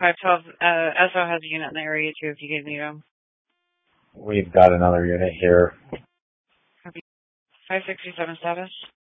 512, SO has a unit in the area too if you need them. We've got another unit here. 5637 status.